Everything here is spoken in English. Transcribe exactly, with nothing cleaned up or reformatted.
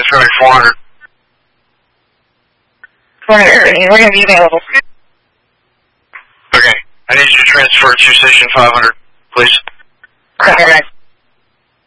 Traffic four hundred. four hundred, we're going to be available. Okay, I need you to transfer to station five hundred, please. Okay.